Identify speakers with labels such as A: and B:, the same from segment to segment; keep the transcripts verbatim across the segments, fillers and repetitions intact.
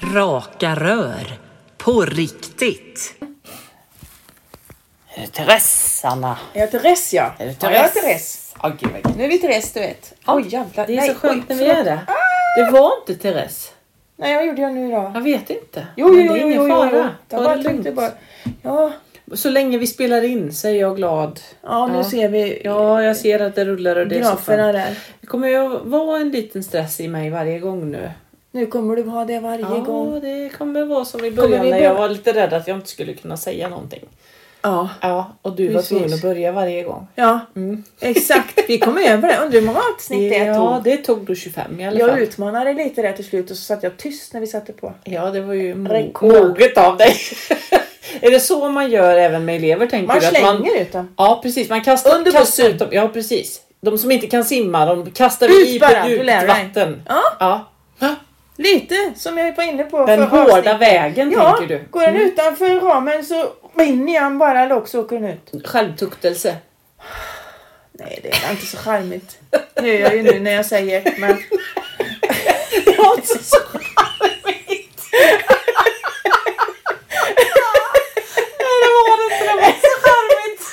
A: Raka rör. På riktigt.
B: Är det Therese, Anna?
C: Jag heter Therese, ja.
B: Är det
C: Ja,
B: Therese?
C: jag heter Therese.
B: Oh, gud, vad...
C: Nu är vi Therese, du vet.
B: Ja,
C: Oj, jävlar.
B: Det är
C: Nej,
B: så skönt
C: oj,
B: när vi
C: förlåt.
B: är det. Det var inte Therese.
C: Nej, vad gjorde jag nu då?
B: Jag vet inte.
C: Jo,
B: Men
C: jo,
B: det
C: jo,
B: är
C: jo,
B: ingen
C: jo, jo.
B: fara.
C: Jag
B: Ta
C: bara
B: det
C: tänkte
B: lugnt.
C: bara... Ja,
B: Så länge vi spelar in så är jag glad.
C: ja, nu
B: Ja.
C: ser vi
B: Ja, jag ser att det rullar och det är så
C: graferna
B: skönt.
C: där.
B: Det kommer ju vara en liten stress i mig varje gång nu.
C: Nu kommer du ha det varje
B: Ja,
C: gång.
B: det kommer vara som i
C: Kommer
B: början
C: vi
B: när
C: börja-
B: jag var lite rädd att jag inte skulle kunna säga någonting.
C: Ja,
B: Ja, och du
C: Precis.
B: var tvungen att börja varje gång.
C: ja,
B: Mm.
C: exakt. Vi kommer över det. Undrar hur många avsnitt det
B: Ja,
C: tog.
B: det tog då tjugofem i alla
C: Jag
B: fall.
C: utmanade lite där till slut och så satt jag tyst när vi satte på.
B: Ja, det var ju mo-
C: Rekord.
B: moget av dig. Är det så man gör även med elever, tänker
C: Man
B: du? Att
C: slänger
B: man...
C: ut dem.
B: Ja, precis. Man kastar,
C: Under
B: kastar
C: bussen.
B: ut dem. Ja, precis. De som inte kan simma, de kastar
C: Ut
B: vi i
C: bara,
B: på
C: du
B: djupt
C: lär dig.
B: vatten.
C: Ja,
B: Ja.
C: lite som jag var inne på.
B: Den
C: för
B: hårda
C: avsnittet.
B: vägen,
C: Ja,
B: tänker du.
C: går den utanför ramen så in i han bara eller också åker den ut.
B: Självtuktelse.
C: Nej, det är inte så charmigt. Det gör jag ju nu när jag säger. Men...
B: Det var inte så charmigt. Nej, det var det inte. Det var så charmigt.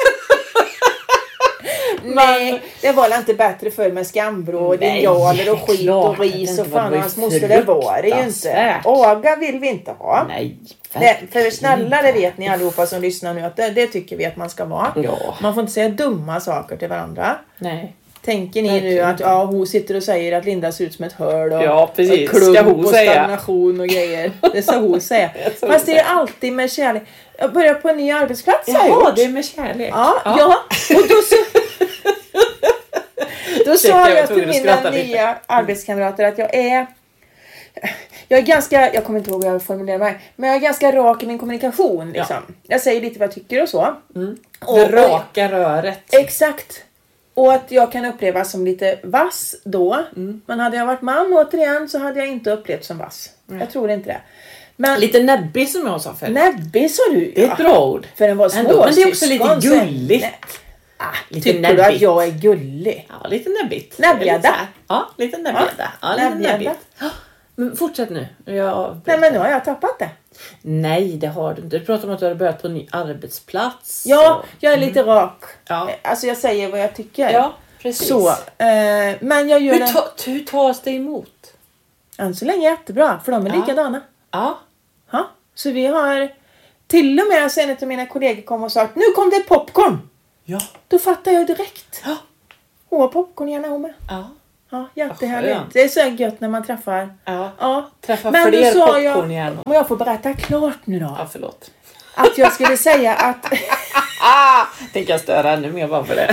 C: Nej, det var inte bättre för med skamvrå och
B: Nej,
C: linjaler och skit
B: klart
C: och
B: att det
C: ris
B: inte
C: och
B: var.
C: fan
B: Det var
C: hans
B: ju
C: moster. Det var det ju inte.
B: fruktansvärt.
C: Aga vill vi inte ha.
B: Nej,
C: Nej, för snälla, det vet ni allihopa som lyssnar nu att det, det tycker vi att man ska vara.
B: Ja.
C: Man får inte säga dumma saker till varandra.
B: Nej.
C: Tänker ni
B: Verkligen
C: nu att
B: inte.
C: ja, hon sitter och säger att Linda ser ut som ett hörl och,
B: Ja, precis.
C: och klump
B: Ska hon
C: och
B: säga.
C: stagnation och grejer. Det ska hon säga.
B: Det ska hon
C: Fast det är
B: säga.
C: alltid med kärlek. Jag börjar på en ny arbetsplats har jag
B: Jaha,
C: gjort.
B: det är med kärlek.
C: Ja, ja. Och då så... Då
B: Ursäkta,
C: sa
B: jag var
C: jag till
B: tvungen att
C: mina
B: skratta lite.
C: nya arbetskamrater att jag är... Jag är ganska... Jag kommer inte ihåg hur jag formulerar mig. Men jag är ganska rak i min kommunikation. Liksom. Jag säger lite vad jag tycker och så.
B: Mm.
C: Och,
B: Det raka röret.
C: Exakt. Och att jag kan upplevas som lite vass då.
B: Mm.
C: Men hade jag varit man återigen så hade jag inte upplevt som vass.
B: Mm.
C: Jag tror inte det. Men
B: Lite näbbig som jag sa förut.
C: näbbig sa du.
B: Det är ett bra ord.
C: För den var
B: Ändå, men det är också
C: småsyskon,
B: lite
C: så-
B: gulligt.
C: Nej. Ah,
B: Lite
C: tycker du att
B: näbbigt.
C: jag är gullig?
B: Ja, lite näbbigt.
C: Näbbgädda.
B: Lite så här. Ja, lite näbbgädda. Ja, lite
C: näbbgädda.
B: näbbigt. Ja, men fortsätt nu. Jag...
C: Nej, men nu har jag tappat det.
B: Nej, det har du inte. Du pratar om att du har börjat på en ny arbetsplats.
C: Ja,
B: och...
C: jag är lite rak.
B: Ja.
C: Alltså jag säger vad jag tycker.
B: Ja, precis.
C: Så, eh, men jag gör
B: Hur,
C: det
B: ta, hur tas det emot?
C: än så länge jättebra. För de är
B: Ja.
C: likadana.
B: Ja.
C: Ja, så vi har till och med så en av mina kollegor kom och sa att nu kom det popcorn.
B: Ja.
C: Då fattar jag direkt.
B: Ja.
C: Hon har popcorn gärna hon med.
B: Ja.
C: Ja, jättehärligt.
B: Vad skönt.
C: Det är så gött när man träffar.
B: Ja.
C: Ja.
B: Träffa
C: Men då
B: fler
C: sa jag,
B: popcornhjärnor.
C: om jag får berätta klart nu då.
B: Ja, förlåt.
C: Att jag skulle säga att...
B: Ah, tänker jag störa ännu mer bara för det.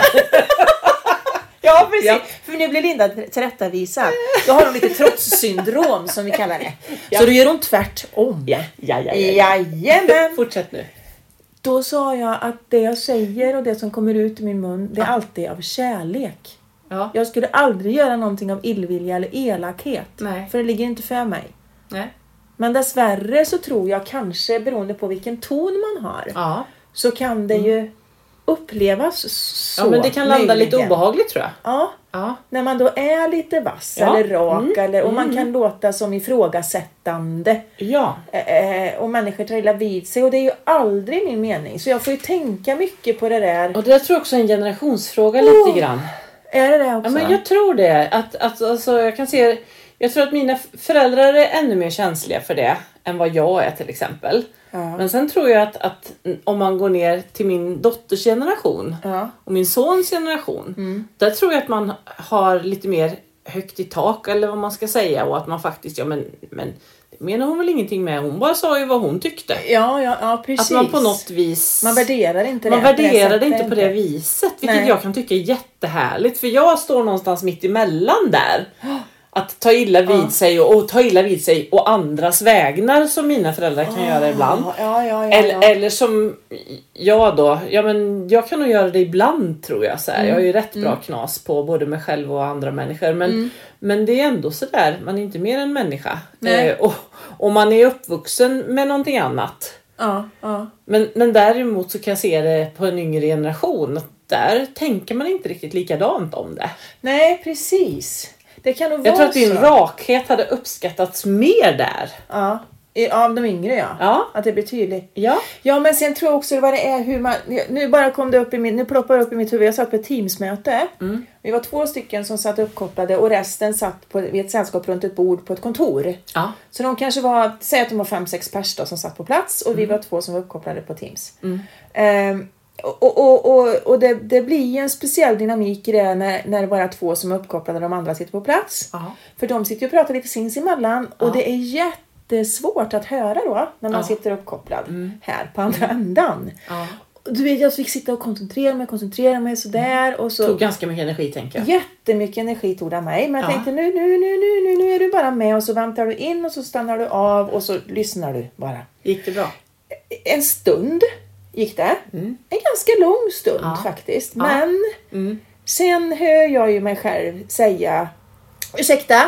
C: Ja, precis.
B: Ja.
C: För nu blir Linda tillrättavisad. Då har hon lite trotssyndrom som vi kallar det.
B: Ja.
C: Så då gör hon tvärtom.
B: Ja, ja, ja. ja.
C: Jajamän.
B: Fortsätt nu.
C: Då sa jag att det jag säger och det som kommer ut i min mun, det är alltid av kärlek.
B: Ja.
C: Jag skulle aldrig göra någonting av illvilja eller elakhet.
B: Nej.
C: För det ligger inte för mig.
B: Nej.
C: Men dessvärre så tror jag kanske, beroende på vilken ton man har,
B: Ja.
C: så kan det ju upplevas så.
B: Ja, men det kan landa lite
C: möjligen.
B: obehagligt, tror jag.
C: Ja,
B: Ja.
C: när man då är lite vass
B: Ja.
C: eller rak
B: Mm.
C: eller, och man
B: Mm.
C: kan låta som ifrågasättande
B: Ja.
C: eh, och människor tar illa vid sig, och det är ju aldrig min mening. Så jag får ju tänka mycket på det där.
B: Och det tror jag också är en generationsfråga
C: Oh.
B: lite grann.
C: Är det det också?
B: Ja, men jag tror det. Att, att, alltså, jag kan se... Jag tror att mina föräldrar är ännu mer känsliga för det än vad jag är till exempel.
C: Ja.
B: Men sen tror jag att, att om man går ner till min dotters generation
C: Ja.
B: och min sons generation.
C: Mm.
B: Där tror jag att man har lite mer högt i tak eller vad man ska säga. Och att man faktiskt, ja men, men det menar hon väl ingenting med. Hon bara sa ju vad hon tyckte.
C: Ja, ja, ja, precis.
B: Att man på något vis...
C: Man värderar inte det.
B: Man
C: på det
B: värderar det
C: sättet
B: inte på det viset. Vilket
C: Nej.
B: jag kan tycka är jättehärligt. För jag står någonstans mitt emellan där. Att ta illa vid
C: Ja.
B: sig och, och ta illa vid sig och andras vägnar som mina föräldrar kan göra ibland.
C: Ja, ja, ja,
B: Eller,
C: ja.
B: eller som jag då. Ja, men jag kan nog göra det ibland, tror jag. Så här.
C: Mm.
B: Jag är ju rätt bra
C: Mm.
B: knas på både mig själv och andra människor. Men,
C: Mm.
B: men det är ändå så där. Man är inte mer än människa.
C: Nej.
B: Eh, och, och man är uppvuxen med någonting annat.
C: Ja, ja.
B: Men, men däremot så kan jag se det på en yngre generation. Att där tänker man inte riktigt likadant om det.
C: Nej, precis. Det kan nog
B: Jag
C: vara
B: tror att din
C: så.
B: rakhet hade uppskattats mer där.
C: Ja. Av de yngre, ja.
B: Ja.
C: Att det blir tydligt.
B: Ja.
C: Ja, men sen tror jag också vad det är hur man... Nu bara kom det upp i min... Nu ploppar det upp i mitt huvud. Jag satt på ett Teamsmöte.
B: Mm.
C: Vi var två stycken som satt uppkopplade och resten satt på, vid ett sällskap runt ett bord på ett kontor.
B: Ja.
C: Så de kanske var... Säg att de var fem, sex pers då, som satt på plats och mm. vi var två som var uppkopplade på Teams.
B: Mm.
C: Um, och och, och, och det, det blir ju en speciell dynamik i det när, när det bara är två som är uppkopplade och de andra sitter på plats.
B: Ja.
C: För de sitter ju och pratar lite sinsemellan
B: Ja.
C: och det är jätte Det är svårt att höra då när man ja. sitter uppkopplad mm. här på andra mm. ändan. Ja. Du vet, jag fick sitta och koncentrera mig, koncentrera mig sådär. Och så
B: tog ganska mycket energi, tänker jag.
C: Jättemycket energi tog det av mig. Men jag ja. tänkte nu, nu, nu, nu, nu, nu är du bara med och så väntar du in och så stannar du av och så lyssnar du bara.
B: Gick det bra?
C: En stund gick det. Mm. En ganska lång stund ja. faktiskt. Ja. Men mm. sen hör jag ju mig själv säga, ursäkta?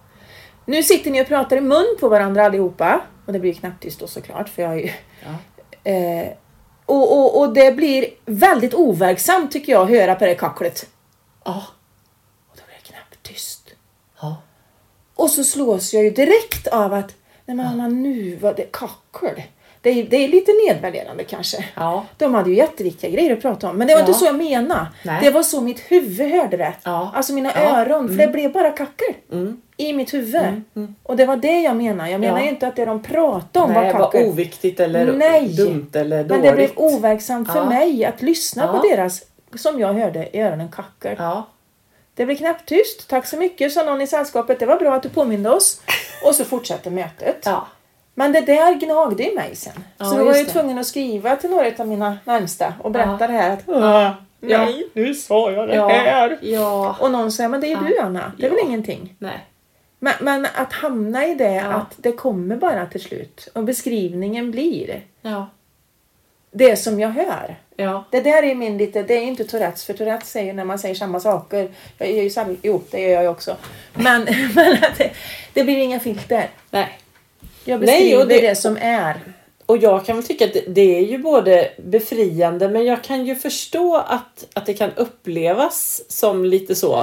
C: Nu sitter ni och pratar i mun på varandra allihopa. Och det blir knappt tyst då såklart. För jag är ju, ja. eh, och, och, och det blir väldigt overksamt tycker jag att höra på det kacklet. Ja. Och då blir det knappt tyst. Ja. Och så slås jag ju direkt av att nej men ja. nu var det kackel. Det är, det är lite nedvärderande kanske. Ja. De hade ju jätteviktiga grejer att prata om. Men det var ja. inte så jag menade. Nej. Det var så mitt huvud hörde det. Ja. Alltså mina ja. öron. För mm. det blev bara kackel. Mm. I mitt huvud. Mm. Mm. Och det var det jag menade. Jag menar ja. ju inte att det de pratade om
B: Nej,
C: var kackel.
B: var oviktigt eller Nej. dumt eller dåligt.
C: Men det blev overksamt ja. för mig att lyssna
B: ja.
C: på deras, som jag hörde, i öronen kackel. Ja. Det blev knappt tyst. Tack så mycket, sa någon i sällskapet. Det var bra att du påminde oss. Och så fortsatte mötet. Ja. Men det där gnagde i mig sen. Ja, så då var jag ju tvungen att skriva till några av mina närmsta och berätta ja. det här. Att, ja. nej, nu sa jag det ja. här. Ja. Och någon säger, men det är ja. du Anna. Det är ja. väl ingenting. Nej. Men, men att hamna i det, ja. att det kommer bara till slut. Och beskrivningen blir ja. det som jag hör. Ja. Det där är min lite, det är inte Tourettes. För Tourettes säger när man säger samma saker. Jag är ju samma, jo, det gör jag också. Men, men att det, det blir inga filter. Nej. Jag beskriver Nej, och det, det som är.
B: Och jag kan väl tycka att det, det är ju både befriande, men jag kan ju förstå att, att det kan upplevas som lite så.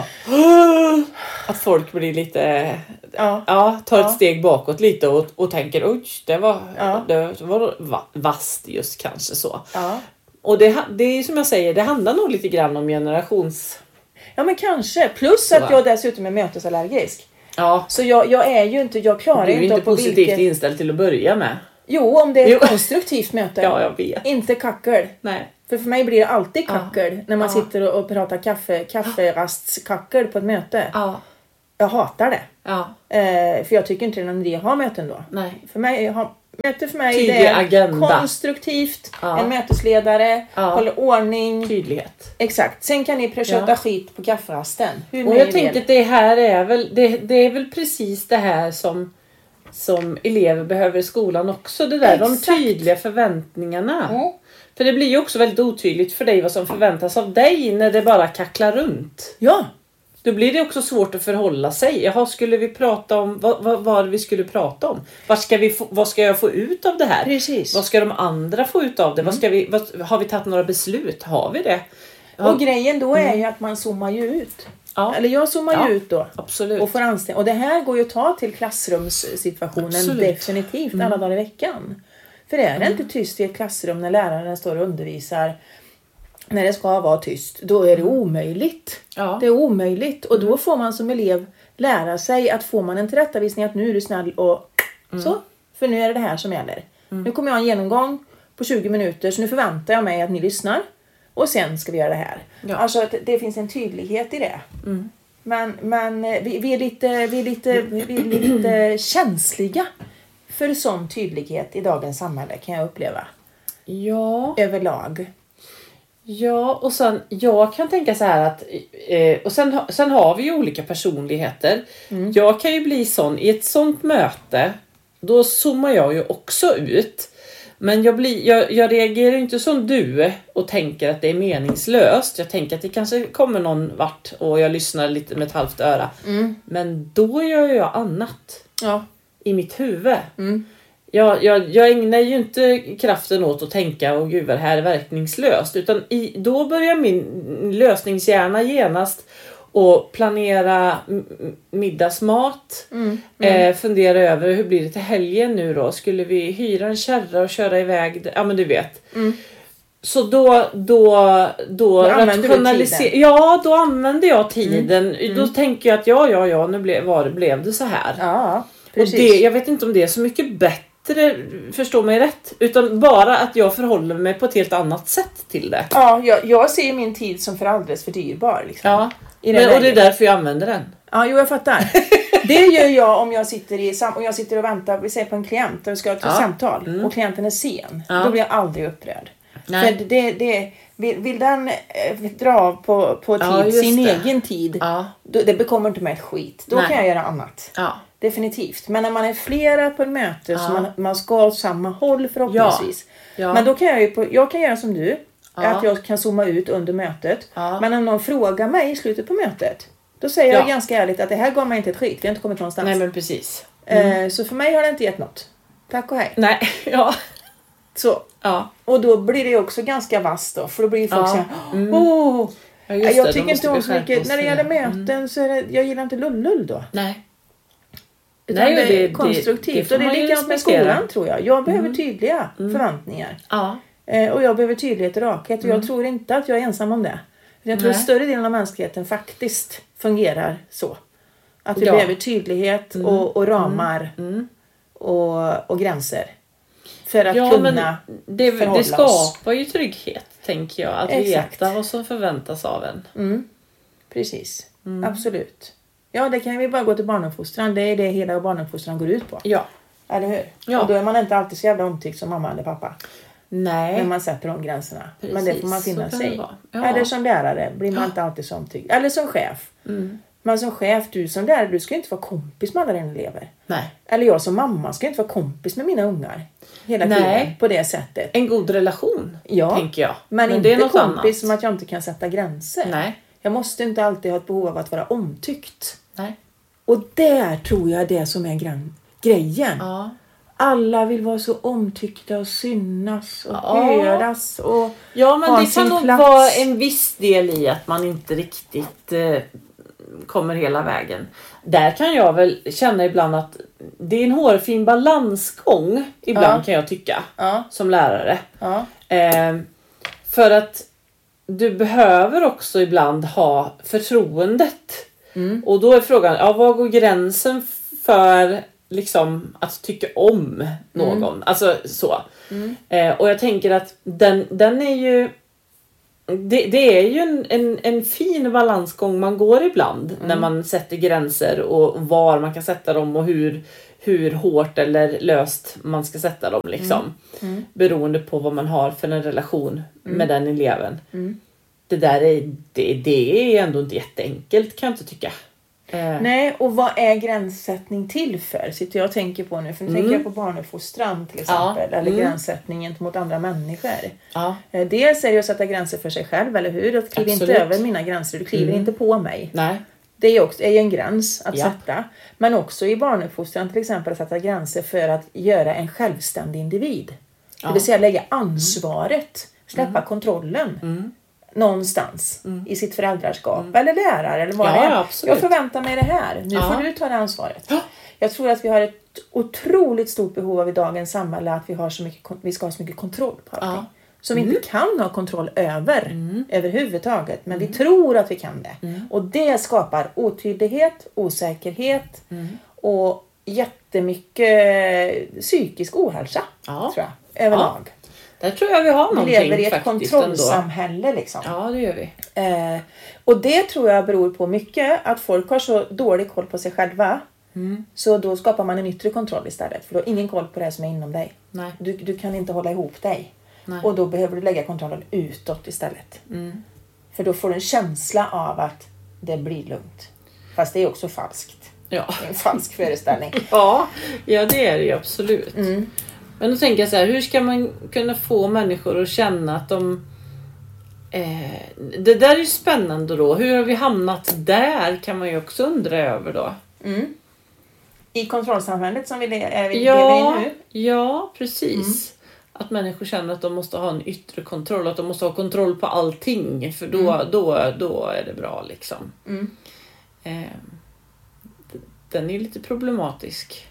B: Att folk blir lite, ja, ja tar ett ja. steg bakåt lite och, och tänker, oj, det var, ja. det var vast just kanske så. Ja. Och det, det är som jag säger, det handlar nog lite grann om generations...
C: Ja, men kanske. Plus att jag dessutom är mötesallergisk. Ja. Så jag, jag är ju inte, jag klarar
B: inte
C: inte
B: på positivt vilket... inställd till att börja med.
C: Jo, om det är ett jo. konstruktivt möte.
B: Ja, jag vet.
C: Inte kackel. Nej. För för mig blir det alltid kackel ja. när man ja. sitter och, och pratar kaffe, kafferastskackel på ett möte. Ja. Jag hatar det. Ja. Eh, för jag tycker inte det är någon idé att ha möten då. Nej. För mig, ha, möte för mig Tydlig det är agenda. konstruktivt. Ja. En mötesledare, ja. håller ordning.
B: Tydlighet.
C: Exakt. Sen kan ni köta ja. skit på kafferasten.
B: Hur och jag tänker att det här är väl, det, det är väl precis det här som som elever behöver i skolan också. Det där, Exakt. de tydliga förväntningarna. Mm. För det blir ju också väldigt otydligt för dig vad som förväntas av dig när det bara kacklar runt. Ja. Då blir det också svårt att förhålla sig. Jaha, skulle vi prata om, vad, vad var det vi skulle prata om? Vad ska, vi få, vad ska jag få ut av det här? Precis. Vad ska de andra få ut av det? Mm. Vad ska vi, vad, har vi tagit några beslut? Har vi det? Ja.
C: Och grejen då är mm. ju att man zoomar ju ut. Ja. Eller jag zoomar ja, ju ut då.
B: Absolut.
C: Och får anställ- Och det här går ju att ta till klassrumssituationen absolut. definitivt mm. alla dagar i veckan. För det är mm. inte tyst i ett klassrum när läraren står och undervisar. När det ska vara tyst. Då är det omöjligt. Ja. Det är omöjligt. Och då får man som elev lära sig att får man en tillrättavisning att nu är du snäll och mm. så. För nu är det det här som gäller. Mm. Nu kommer jag ha en genomgång på tjugo minuter. Så nu förväntar jag mig att ni lyssnar. Och sen ska vi göra det här. Ja. Alltså att det finns en tydlighet i det. Mm. Men, men vi, vi, är lite, vi, är lite, vi är lite känsliga för sån tydlighet i dagens samhälle kan jag uppleva. Ja. Överlag.
B: Ja, och sen jag kan tänka så här att eh, och sen, sen har vi ju olika personligheter. Mm. Jag kan ju bli sån i ett sånt möte, då zoomar jag ju också ut. Men jag, blir, jag, jag reagerar inte som du och tänker att det är meningslöst. Jag tänker att det kanske kommer någon vart och jag lyssnar lite med ett halvt öra. Mm. Men då gör jag annat ja. i mitt huvud. Mm. Jag, jag, jag ägnar ju inte kraften åt att tänka och gud vad det här är verkningslöst. Utan i, då börjar min lösningshjärna genast och planera m- middagsmat.
C: Mm. Mm.
B: Eh, fundera över hur blir det till helgen nu då? Skulle vi hyra en kärra och köra iväg? Ja, men du vet.
C: Mm.
B: Så då då då,
C: då rationaliserar.
B: Ja, då använder jag tiden.
C: Mm.
B: Då tänker jag att ja ja ja, nu blev var det blev det så här.
C: Ja,
B: precis. Och det, jag vet inte om det är så mycket bättre, förstå mig rätt, utan bara att jag förhåller mig på ett helt annat sätt till det.
C: Ja, jag, jag ser min tid som för alldeles för dyrbar liksom.
B: Ja. Men, och det är därför jag använder den.
C: Ja, jo, jag fattar. Det gör jag om jag sitter i om jag sitter och väntar, vi säger på en klient och ska ta
B: ja.
C: samtal
B: Mm.
C: och klienten är sen.
B: Ja.
C: Då blir jag aldrig upprörd.
B: Nej.
C: För det, det, vill, vill den eh, dra av på, på tid,
B: ja,
C: sin
B: det.
C: egen tid,
B: ja.
C: då, det bekommer inte med ett skit. Då
B: Nej.
C: kan jag göra annat.
B: Ja.
C: Definitivt. Men när man är flera på ett möte
B: ja.
C: så man, man ska åt samma håll förhoppningsvis.
B: Ja. Ja.
C: Men då kan jag ju på, jag kan göra som du.
B: Ja.
C: Att jag kan zooma ut under mötet.
B: Ja.
C: Men om någon frågar mig i slutet på mötet, då säger jag
B: ja. ganska
C: ärligt att det här gav mig inte ett skit. Vi har inte kommit någonstans.
B: Nej, men precis. Mm.
C: Eh, så för mig har det inte gett något. Tack och hej.
B: Nej, ja.
C: Så.
B: Ja.
C: Och då blir det också ganska vasst då. För då blir folk
B: ja.
C: så här,
B: mm.
C: åh.
B: Ja,
C: jag
B: det,
C: tycker inte om så mycket.
B: oss.
C: När det gäller möten
B: mm.
C: så är det, jag gillar inte lullull då.
B: Nej.
C: Utan
B: Nej,
C: det är
B: det,
C: konstruktivt.
B: det, det
C: och det är likadant med skolan tror jag. Jag behöver
B: mm.
C: tydliga
B: mm.
C: förväntningar.
B: Ja.
C: Eh, och jag behöver tydlighet och rakhet. Och
B: mm.
C: jag tror inte att jag är ensam om det. Jag tror
B: Nej.
C: att större delen av mänskligheten faktiskt fungerar så. Att vi
B: ja.
C: behöver tydlighet
B: mm.
C: och, och ramar
B: mm.
C: och, och gränser. För att
B: ja,
C: kunna
B: men det,
C: förhålla
B: det skapar
C: oss.
B: ju trygghet, tänker jag. Att
C: Exakt.
B: veta vad som förväntas av en.
C: Mm. Precis,
B: mm.
C: absolut. Ja, det kan vi bara gå till barnuppfostran. Det är det hela barnuppfostran går ut på.
B: Ja.
C: Eller hur?
B: Ja.
C: Och då är man inte alltid så jävla omtyckt som mamma eller pappa.
B: Nej.
C: När man sätter de gränserna.
B: Precis,
C: men det får man finna sig i.
B: Ja.
C: Eller som lärare blir man
B: ja.
C: inte alltid så omtyckt. Eller som chef.
B: Mm.
C: Men som chef, du som lärare, du ska inte vara kompis med alla dina elever.
B: Nej.
C: Eller jag som mamma ska inte vara kompis med mina ungar. Hela
B: Nej.
C: tiden på det sättet.
B: En god relation,
C: ja.
B: tänker jag.
C: Men,
B: men
C: inte
B: det är något
C: kompis
B: annat.
C: som att jag inte kan sätta gränser.
B: Nej.
C: Jag måste inte alltid ha ett behov av att vara omtyckt.
B: Nej.
C: Och där tror jag det som är gran- grejen.
B: Ja.
C: Alla vill vara så omtyckta och synas och
B: Ja.
C: höras och
B: Ja, men
C: ha
B: det
C: sin
B: kan nog
C: plats.
B: vara en viss del i att man inte riktigt eh, kommer hela vägen. Där kan jag väl känna ibland att det är en hårfin balansgång ibland
C: Ja.
B: kan jag tycka
C: Ja.
B: som lärare.
C: Ja.
B: Eh, för att du behöver också ibland ha förtroendet.
C: Mm.
B: Och då är frågan, ja, vad går gränsen för liksom att tycka om någon?
C: Mm.
B: Alltså så.
C: Mm.
B: Eh, och jag tänker att den, den är ju det, det är ju en, en, en fin balansgång man går ibland
C: Mm.
B: när man sätter gränser och var man kan sätta dem och hur, hur hårt eller löst man ska sätta dem liksom.
C: Mm. Mm.
B: Beroende på vad man har för en relation
C: Mm.
B: med den eleven.
C: Mm.
B: Det där är, det, det är ändå inte jätteenkelt, kan jag inte tycka. Eh,
C: Nej, och vad är gränssättning till för? Sitter jag och tänker på nu. För nu
B: Mm.
C: tänker jag på barnuppfostran till exempel.
B: Ja.
C: Eller
B: Mm.
C: gränssättning gentemot andra människor.
B: ja,
C: Eh, Dels är det att sätta gränser för sig själv, eller hur? Du kliver inte
B: Absolut.
C: över mina gränser, du kliver
B: Mm.
C: inte på mig.
B: nej.
C: Det är också är ju en gräns att
B: Ja.
C: sätta. Men också i barnuppfostran till exempel att sätta gränser för att göra en självständig individ.
B: Ja.
C: Det vill säga lägga ansvaret, släppa kontrollen
B: Mm.
C: någonstans
B: Mm.
C: i sitt föräldraskap. Eller lärare eller vad
B: Ja,
C: det är.
B: ja, absolut.
C: Jag förväntar mig det här. Nu
B: Ja.
C: får du ta det ansvaret.
B: Ja.
C: Jag tror att vi har ett otroligt stort behov av i dagens samhälle att vi, har så mycket, vi ska ha så mycket kontroll på allting.
B: Ja.
C: Som vi inte kan ha kontroll över
B: Mm.
C: överhuvudtaget. Men vi tror att vi kan det.
B: Mm.
C: Och det skapar otydlighet, osäkerhet
B: Mm.
C: och jättemycket psykisk ohälsa.
B: Ja.
C: Tror jag, överlag.
B: Där tror jag vi har
C: Vi
B: någonting
C: lever i ett
B: faktiskt ändå.
C: kontrollsamhälle liksom.
B: Ja, det gör vi.
C: Eh, och det tror jag beror på mycket att folk har så dålig koll på sig själva.
B: Mm.
C: Så då skapar man en yttre kontroll istället. För du har ingen koll på det som är inom dig.
B: Nej.
C: Du, du kan inte hålla ihop dig.
B: Nej.
C: Och då behöver du lägga kontrollen utåt istället.
B: Mm.
C: För då får du en känsla av att det blir lugnt. Fast det är också falskt.
B: Ja.
C: Det är en falsk föreställning.
B: Ja, ja, det är det ju absolut.
C: Mm.
B: Men då tänker jag så här, hur ska man kunna få människor att känna att de... Eh, det där är ju spännande då. Hur har vi hamnat där, kan man ju också undra över då.
C: Mm. I kontrollsamhället som vi, le- är, vi
B: Ja,
C: lever i nu.
B: ja, precis. Att människor känner att de måste ha en yttre kontroll. Att de måste ha kontroll på allting. För då, mm. då, då är det bra liksom. Mm. Eh, den är lite problematisk.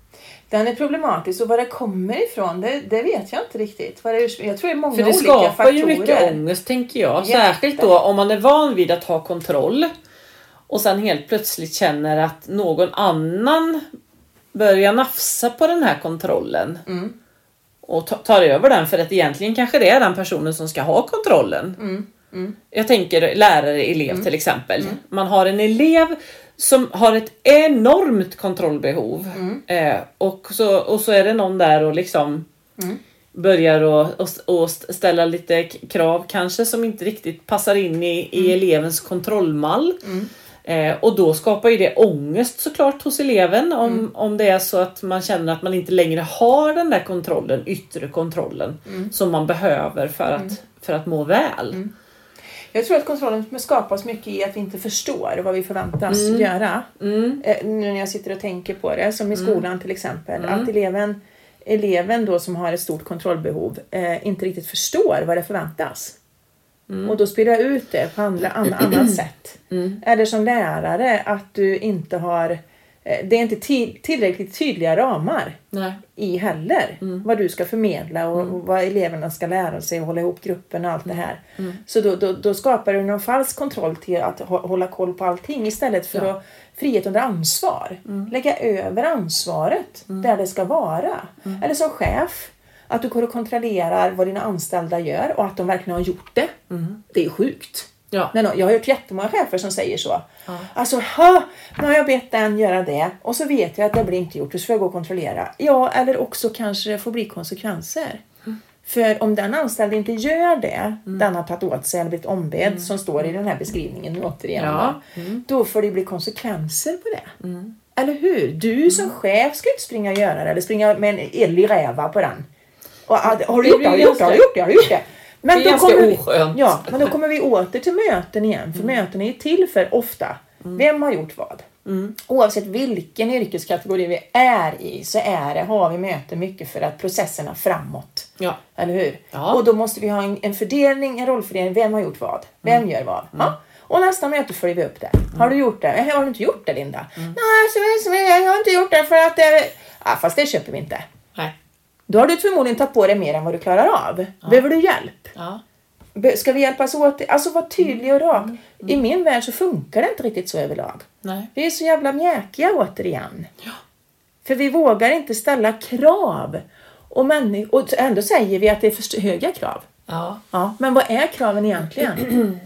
C: Den är problematisk och var det kommer ifrån, det, det vet jag inte riktigt. Vad det, jag tror det är många
B: För det
C: olika
B: skapar
C: faktorer.
B: ju mycket ångest tänker jag.
C: Jätte.
B: Särskilt då om man är van vid att ha kontroll. Och sen helt plötsligt känner att någon annan börjar nafsa på den här kontrollen. Mm. Och tar över den för att egentligen kanske det är den personen som ska ha kontrollen. Mm. Mm. Jag tänker lärare, elev mm. till exempel. Mm. Man har en elev som har ett enormt kontrollbehov. Mm. Eh, och, så, och så är det någon där och liksom mm. börjar och, och, och ställa lite krav kanske som inte riktigt passar in i, mm. i elevens kontrollmall. Mm. Eh, och då skapar ju det ångest såklart hos eleven om, mm. om det är så att man känner att man inte längre har den där kontrollen, yttre kontrollen mm. som man behöver för att, mm. för att må väl. Mm.
C: Jag tror att kontrollen skapas mycket i att vi inte förstår vad vi förväntas mm. göra. Mm. Eh, nu när jag sitter och tänker på det, som i skolan mm. till exempel. Mm. Att eleven, eleven då som har ett stort kontrollbehov eh, inte riktigt förstår vad det förväntas. Mm. Och då spelar jag ut det på andra, andra, annat sätt. Mm. Eller som lärare att du inte har... Det är inte till, tillräckligt tydliga ramar Nej. i heller. Mm. Vad du ska förmedla och, mm. och vad eleverna ska lära sig och hålla ihop gruppen och allt det här. Mm. Så då, då, då skapar du någon falsk kontroll till att hålla koll på allting istället för ja. att frihet under ansvar. Mm. Lägga över ansvaret mm. där det ska vara. Mm. Eller som chef. Att du går och kontrollerar vad dina anställda gör och att de verkligen har gjort det. Mm. Det är sjukt. Ja. Nej, jag har hört jättemånga chefer som säger så. Ja. Alltså, ha, nu har jag bett den göra det. Och så vet jag att det blir inte gjort. Och så får jag gå och kontrollera. Ja, eller också kanske det får bli konsekvenser. Mm. För om den anställde inte gör det. Mm. Den har tagit åt sig eller blivit ombedd. Mm. Som står i den här beskrivningen återigen. Ja. Mm. Då får det bli konsekvenser på det. Mm. Eller hur? Du mm. som chef ska inte springa och göra det. Eller springa med en ellig räva på den. Och, har du gjort det? Har du gjort det? Har du gjort det? Har du gjort det? Men
B: det är
C: då kommer vi,
B: oskönt.
C: ja, men då kommer vi åter till möten igen. För mm. möten är ju till för ofta. Mm. Vem har gjort vad? Mm. Oavsett vilken yrkeskategori vi är i så är det, har vi möten mycket för att processerna framåt. Ja. Eller hur? Ja. Och då måste vi ha en, en fördelning, en rollfördelning. Vem har gjort vad? Vem mm. gör vad? Mm. Ja. Och nästa möte följer vi upp det. Mm. Har du gjort det? Har du inte gjort det, Linda? Mm. Nej, så, jag har inte gjort det för att det... Ja, fast det köper vi inte. Nej. Då har du förmodligen tagit på dig mer än vad du klarar av. Ja. Behöver du hjälp? Ja. Ska vi hjälpas åt? Alltså var tydlig och rak. Mm. Mm. I min värld så funkar det inte riktigt så överlag. Nej. Vi är så jävla mjäkiga återigen. Ja. För vi vågar inte ställa krav. Och, människ- och ändå säger vi att det är för höga krav. Ja. Ja. Men vad är kraven egentligen?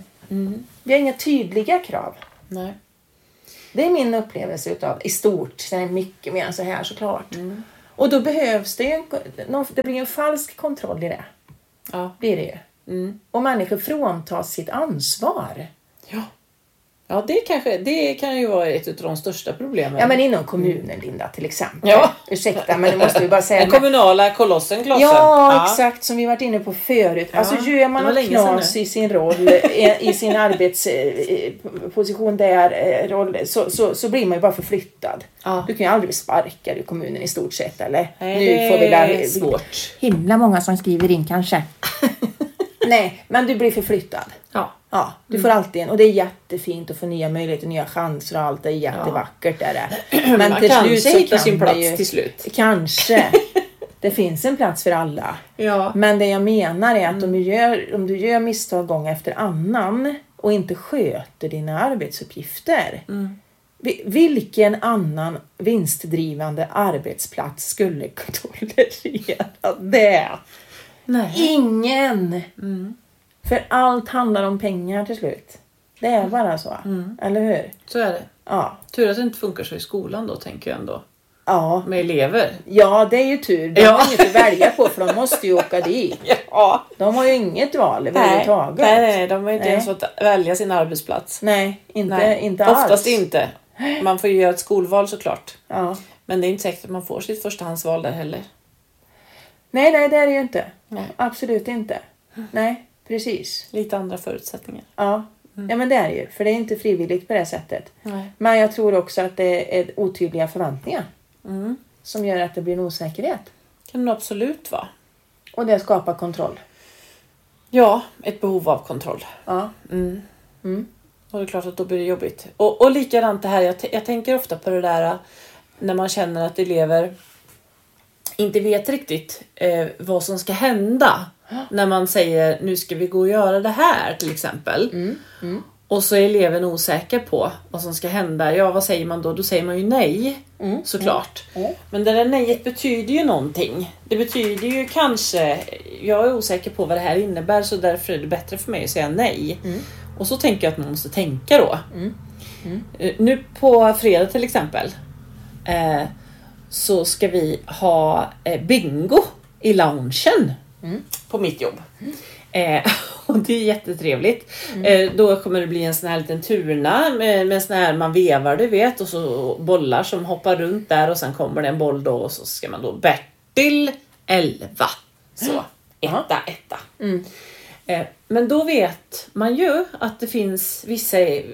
C: Mm. Vi har inga tydliga krav. Nej. Det är min upplevelse utav i stort. Det är mycket mer än så här såklart. Mm. Och då behövs det ju en, det blir en falsk kontroll i det. Ja. Det är det ju. Mm. Och människor fråntas sitt ansvar.
B: Ja. Ja, det, kanske, det kan ju vara ett av de största problemen.
C: Ja, men inom kommunen, Linda, till exempel. Ja. Ursäkta, men det måste vi bara säga.
B: Den kommunala kolossen, klossen.
C: Ja, ja, exakt. Som vi varit inne på förut. Ja. Alltså, gör man något knas i sin roll, i sin arbetsposition där, roll, så, så, så blir man ju bara förflyttad. Ja. Du kan ju aldrig bli sparkad i kommunen i stort sett, eller?
B: Nej, nu det får vi där, är svårt.
C: Himla många som skriver in, kanske. Nej, men du blir förflyttad. Ja. Ja, du mm. får alltid en. Och det är jättefint att få nya möjligheter, nya chanser och allt. Det är jättevackert. Ja. Är det. Men
B: man
C: till
B: kan
C: slut
B: sätta
C: kan
B: sin plats
C: ju,
B: till slut.
C: Kanske. Det finns en plats för alla. Ja. Men det jag menar är att mm. om, du gör, om du gör misstag gång efter annan och inte sköter dina arbetsuppgifter. Mm. Vilken annan vinstdrivande arbetsplats skulle tolerera det? Nej. Ingen! Mm. För allt handlar om pengar till slut. Det är bara så. Mm. Eller hur?
B: Så är det. Ja. Tur att det inte funkar så i skolan då, tänker jag ändå.
C: Ja.
B: Med elever.
C: Ja, det är ju tur. De ja. har inget att välja på, för de måste ju åka dit. Ja. De har ju inget val överhuvudtaget.
B: Nej, nej, de har ju inte nej. ens fått välja sin arbetsplats.
C: Nej, inte, nej. inte alls.
B: Oftast inte. Man får ju göra ett skolval såklart. Ja. Men det är inte säkert att man får sitt förstahandsval där heller.
C: Nej, nej, det är det ju inte. Nej. Absolut inte. Nej, precis.
B: Lite andra förutsättningar.
C: Ja. Mm. Ja, men det är det ju. För det är inte frivilligt på det sättet. Nej. Men jag tror också att det är otydliga förväntningar. Mm. Som gör att det blir en osäkerhet.
B: Kan det absolut vara.
C: Och det skapar kontroll.
B: Ja, ett behov av kontroll.
C: Ja.
B: Mm.
C: Mm.
B: Och det är klart att då blir det jobbigt. Och, och likadant det här, jag, t- jag tänker ofta på det där när man känner att elever inte vet riktigt eh, vad som ska hända. När man säger, nu ska vi gå och göra det här till exempel.
C: Mm. Mm.
B: Och så är eleven osäker på vad som ska hända. Ja, vad säger man då? Då säger man ju nej,
C: Mm.
B: såklart.
C: Mm.
B: Men det där nejet betyder ju någonting. Det betyder ju kanske, jag är osäker på vad det här innebär, så därför är det bättre för mig att säga nej.
C: Mm.
B: Och så tänker jag att man måste tänka då.
C: Mm. Mm.
B: Eh, Nu på fredag till exempel eh, så ska vi ha eh, bingo i loungen
C: Mm.
B: på mitt jobb. Eh, och det är jättetrevligt.
C: Mm.
B: Eh, då kommer det bli en sån här liten turna med, med sån här man vevar, du vet, och så bollar som hoppar runt där, och sen kommer det en boll då, och så ska man då Bertil elva. Så, etta, etta.
C: Mm.
B: Eh, men då vet man ju att det finns vissa,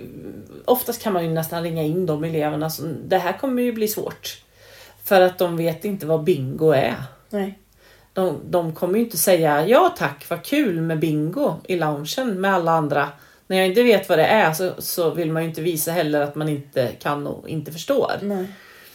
B: oftast kan man ju nästan ringa in de eleverna som, det här kommer ju bli svårt. För att de vet inte vad bingo är.
C: Nej.
B: De, de kommer ju inte säga, ja tack, vad kul med bingo i loungen med alla andra. När jag inte vet vad det är så, så vill man ju inte visa heller att man inte kan och inte förstår.
C: Nej.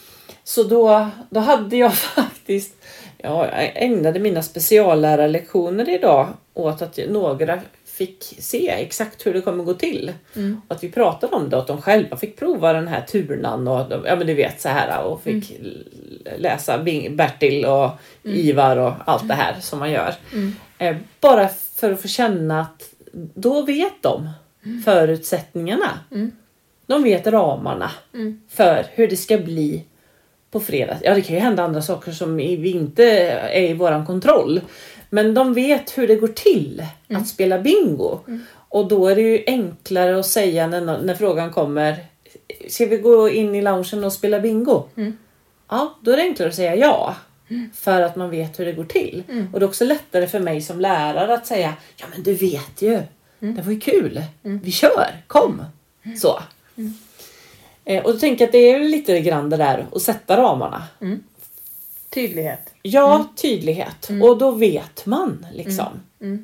B: Så då, då hade jag faktiskt, ja, jag ägnade mina speciallärarlektioner idag åt att några fick se exakt hur det kommer gå till.
C: Mm.
B: Och att vi pratade om det, att de själva fick prova den här turnan och de, ja men du vet så här, och fick
C: Mm.
B: läsa Bing, Bertil och
C: Mm.
B: Ivar och allt det här som man gör.
C: Mm.
B: Eh, bara för att få känna att då vet de förutsättningarna.
C: Mm.
B: De vet ramarna
C: Mm.
B: för hur det ska bli på fredag. Ja, det kan ju hända andra saker som vi inte är i våran kontroll. Men de vet hur det går till
C: Mm.
B: att spela bingo.
C: Mm.
B: Och då är det ju enklare att säga när, när frågan kommer, ska vi gå in i loungen och spela bingo?
C: Mm.
B: Ja, då är det enklare att säga ja.
C: Mm.
B: För att man vet hur det går till.
C: Mm.
B: Och det är också lättare för mig som lärare att säga, ja men du vet ju,
C: Mm.
B: det var ju kul.
C: Mm.
B: Vi kör, kom. Så.
C: Mm.
B: Eh, och då tänker jag att det är lite grann det där att sätta ramarna.
C: Mm. Tydlighet.
B: Ja,
C: Mm.
B: tydlighet.
C: Mm.
B: Och då vet man liksom.
C: Mm.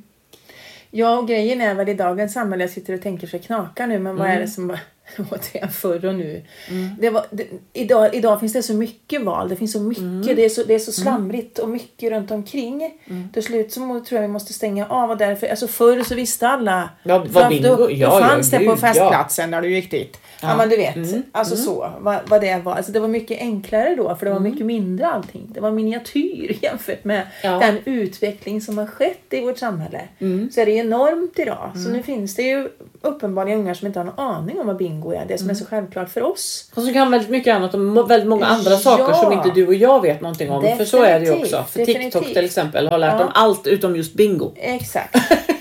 C: Ja, och grejen är väl i dagens samhälle, jag sitter och tänker så knakar nu, men vad
B: Mm.
C: är det som var återigen förr och nu?
B: Mm.
C: Det var, det, idag, idag finns det så mycket val, det finns så mycket,
B: Mm.
C: det, är så, det är så slamrigt och mycket runt omkring.
B: Mm.
C: Till slut så må- tror jag vi måste stänga av, och därför, alltså förr så visste alla.
B: Ja, vad
C: För
B: bingo,
C: då, då
B: ja, ja,
C: fanns det
B: gud,
C: på
B: ja.
C: festplatsen när du gick dit. Ja,
B: Ja.
C: men du vet,
B: Mm.
C: alltså
B: Mm.
C: så, vad, vad det var. Alltså det var mycket enklare då, för det var
B: Mm.
C: mycket mindre allting. Det var miniatyr jämfört med
B: Ja.
C: den utveckling som har skett i vårt samhälle.
B: Mm.
C: Så är det enormt idag. Så nu finns det ju uppenbarligen ungar som inte har någon aning om vad bingo är. Det som är så självklart för oss.
B: Och så kan väldigt mycket annat och väldigt många andra saker
C: Ja.
B: som inte du och jag vet någonting om. För så är det ju också. För
C: Definitivt.
B: TikTok till exempel har lärt
C: Ja.
B: dem allt utom just bingo.
C: Exakt.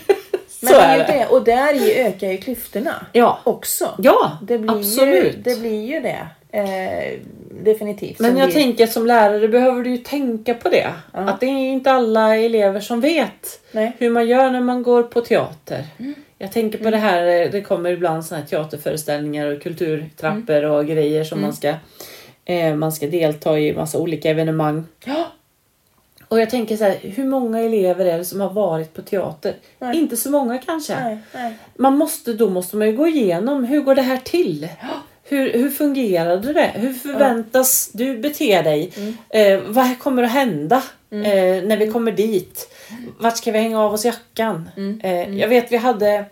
B: Så
C: Men det är
B: är
C: ju
B: det.
C: det. Och där i ökar ju klyftorna
B: Ja,
C: också.
B: ja
C: Det blir
B: absolut.
C: Ju, det blir ju det. Eh, definitivt.
B: Men
C: Som
B: jag
C: vi-
B: tänker att som lärare behöver du ju tänka på det.
C: Ja.
B: Att det är inte alla elever som vet
C: Nej.
B: hur man gör när man går på teater. Jag tänker på det här, det kommer ibland såna här teaterföreställningar och kulturtrappor och grejer som
C: Mm.
B: man ska eh, man ska delta i massa olika evenemang.
C: Ja.
B: Och jag tänker så här, hur många elever är det som har varit på teater?
C: Nej.
B: Inte så många kanske.
C: Nej, nej.
B: Man måste, då måste man ju gå igenom, hur går det här till? Hur, hur fungerade det? Hur förväntas du bete dig?
C: Mm.
B: Eh, vad kommer att hända
C: Mm.
B: eh, när vi kommer dit? Vart ska vi hänga av oss jackan?
C: Mm.
B: Eh, jag vet vi hade,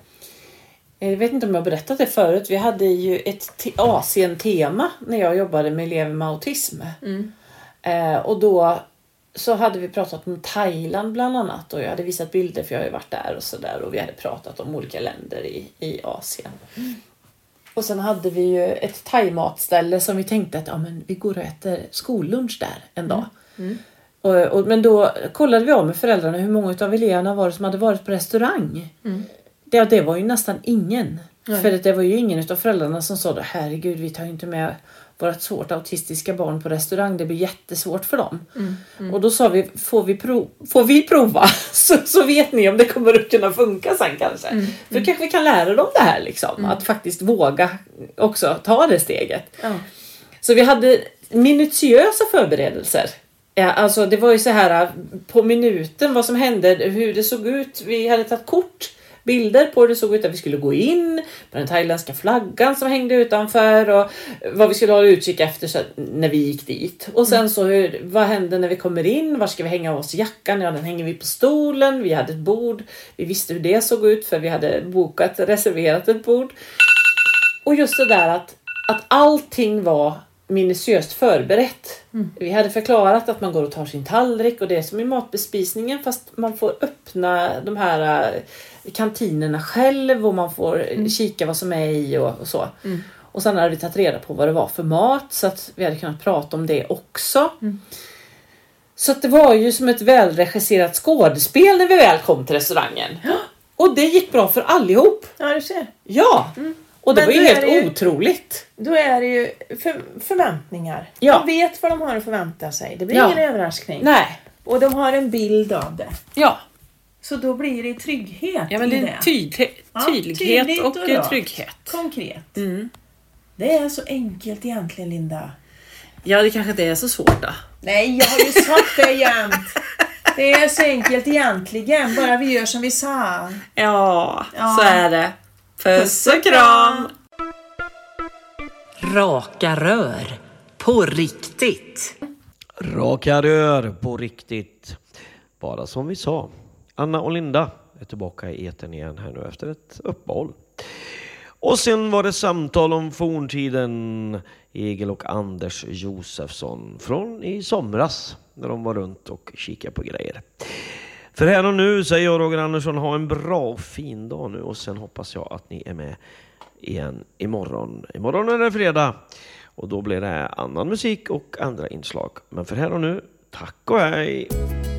B: jag vet inte om jag har berättat det förut, vi hade ju ett te- Asien-tema när jag jobbade med elever med autism.
C: Mm.
B: Eh, och då så hade vi pratat om Thailand bland annat, och jag hade visat bilder för jag har ju varit där och sådär, och vi hade pratat om olika länder i, i Asien.
C: Mm.
B: Och sen hade vi ju ett thaimatställe som vi tänkte att ja, men vi går och äter skollunch där en dag.
C: Mm.
B: Och, och, men då kollade vi om med föräldrarna hur många av eleverna var det som hade varit på restaurang.
C: Mm.
B: Det, det var ju nästan ingen.
C: Nej.
B: För att det var ju ingen av föräldrarna som sa det, herregud vi tar ju inte med vårt svårt autistiska barn på restaurang, det blir jättesvårt för dem.
C: Mm. Mm.
B: Och då sa vi, får vi, prov, får vi prova så, så vet ni om det kommer att kunna funka sen kanske.
C: Mm.
B: För kanske vi kan lära dem det här liksom,
C: Mm.
B: att faktiskt våga också ta det steget.
C: Ja.
B: Så vi hade minutiösa förberedelser Ja, alltså det var ju så här på minuten vad som hände, hur det såg ut. Vi hade tagit kort, bilder på hur det såg ut att vi skulle gå in med den thailändska flaggan som hängde utanför och vad vi skulle hålla utkik efter så när vi gick dit. Och sen så hur, vad hände när vi kommer in? Var ska vi hänga av oss jackan? Ja, den hänger vi på stolen. Vi hade ett bord. Vi visste hur det såg ut för vi hade bokat, reserverat ett bord. Och just det där att, att allting var minutiöst förberett. Mm. Vi hade förklarat att man går och tar sin tallrik och det är som i matbespisningen fast man får öppna de här kantinerna själv och man får mm. kika vad som är i och, och så. Mm. Och sen hade vi tagit reda på vad det var för mat så att vi hade kunnat prata om det också. Mm. Så att det var ju som ett välregisserat skådespel när vi väl kom till restaurangen. Ja. Och det gick bra för allihop.
C: Ja, du ser.
B: Ja. Mm. Och det Men var ju helt ju, otroligt.
C: Då är det ju för, förväntningar.
B: Ja.
C: De vet vad de har att förvänta sig. Det blir
B: ja.
C: ingen överraskning.
B: Nej.
C: Och de har en bild av det.
B: Ja.
C: Så då blir det trygghet
B: ja, men det.
C: i
B: det. Tydlig, tydlighet ja, och, och trygghet.
C: Konkret.
B: Mm.
C: Det är så enkelt egentligen, Linda.
B: Ja, det kanske inte är så svårt då.
C: Nej, jag har ju sagt det jämt. Det är så enkelt egentligen. Bara vi gör som vi sa.
B: Ja, ja. Så är det. Puss och kram!
A: Raka rör på riktigt.
D: Raka rör på riktigt. Bara som vi sa. Anna och Linda är tillbaka i etern igen här nu efter ett uppehåll. Och sen var det samtal om forntiden. Egil och Anders Josefsson från i somras när de var runt och kikade på grejer. För här och nu säger jag Roger Andersson, ha en bra och fin dag nu och sen hoppas jag att ni är med igen imorgon. Imorgon är det fredag och då blir det annan musik och andra inslag. Men för här och nu, tack och hej!